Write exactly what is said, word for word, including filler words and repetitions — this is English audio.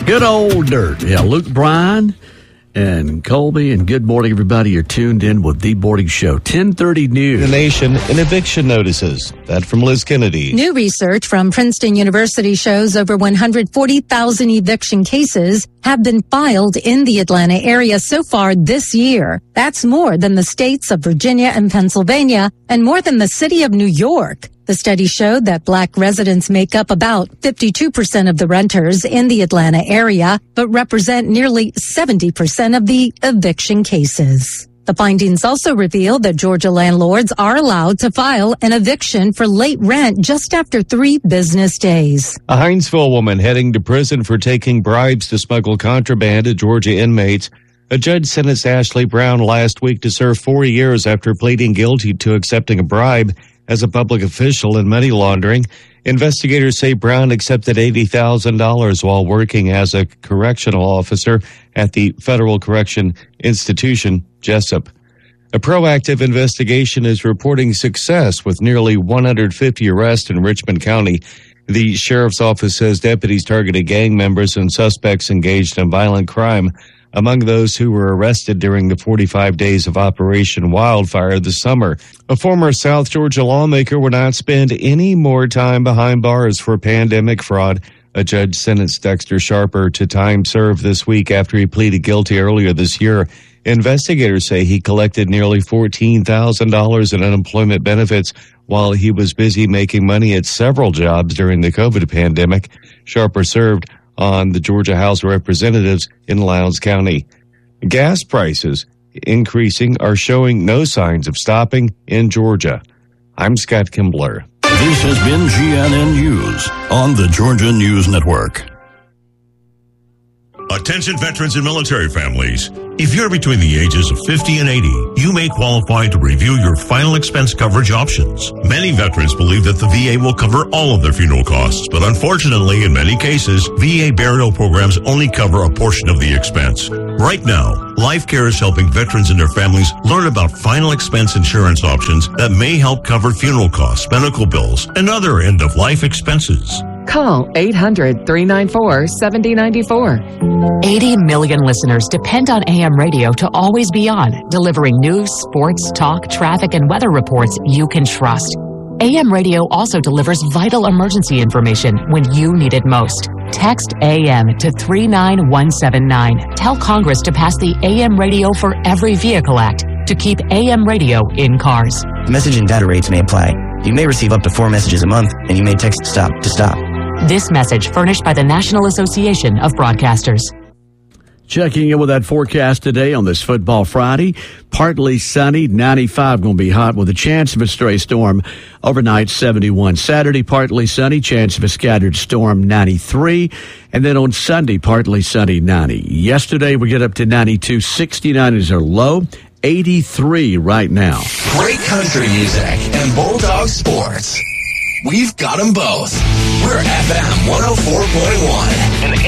Good old dirt. Yeah, Luke Bryan and Colby, and good morning, everybody. You're tuned in with The Morning Show. ten thirty news. The nation in eviction notices. That from Liz Kennedy. New research from Princeton University shows over one hundred forty thousand eviction cases have been filed in the Atlanta area so far this year. That's more than the states of Virginia and Pennsylvania, and more than the city of New York. The study showed that Black residents make up about fifty-two percent of the renters in the Atlanta area, but represent nearly seventy percent of the eviction cases. The findings also reveal that Georgia landlords are allowed to file an eviction for late rent just after three business days. A Hinesville woman heading to prison for taking bribes to smuggle contraband to Georgia inmates. A judge sentenced Ashley Brown last week to serve four years after pleading guilty to accepting a bribe as a public official in money laundering. Investigators say Brown accepted eighty thousand dollars while working as a correctional officer at the Federal Correction Institution, Jessup. A proactive investigation is reporting success with nearly one hundred fifty arrests in Richmond County. The sheriff's office says deputies targeted gang members and suspects engaged in violent crime. Among those who were arrested during the forty-five days of Operation Wildfire this summer, a former South Georgia lawmaker would not spend any more time behind bars for pandemic fraud. A judge sentenced Dexter Sharper to time served this week after he pleaded guilty earlier this year. Investigators say he collected nearly fourteen thousand dollars in unemployment benefits while he was busy making money at several jobs during the COVID pandemic. Sharper served on the Georgia House of Representatives in Lowndes County. Gas prices increasing are showing no signs of stopping in Georgia. I'm Scott Kimbler. This has been G N N News on the Georgia News Network. Attention veterans and military families. If you're between the ages of fifty and eighty, you may qualify to review your final expense coverage options. Many veterans believe that the V A will cover all of their funeral costs, but unfortunately, in many cases, V A burial programs only cover a portion of the expense. Right now, Life Care is helping veterans and their families learn about final expense insurance options that may help cover funeral costs, medical bills, and other end-of-life expenses. Call eight hundred, three nine four, seven zero nine four. eighty million listeners depend on A M radio to always be on, delivering news, sports, talk, traffic, and weather reports you can trust. A M radio also delivers vital emergency information when you need it most. Text A M to three nine one seven nine. Tell Congress to pass the A M Radio for Every Vehicle Act to keep A M radio in cars. Message and data rates may apply. You may receive up to four messages a month, and you may text STOP to stop. This message furnished by the National Association of Broadcasters. Checking in with that forecast today on this Football Friday. Partly sunny, ninety-five, going to be hot with a chance of a stray storm overnight, seventy-one. Saturday, partly sunny, chance of a scattered storm, ninety-three. And then on Sunday, partly sunny, ninety. Yesterday, we get up to ninety-two, sixty-nine is our low, eighty-three right now. Great country music and Bulldog sports. We've got them both. We're F M one oh four point one.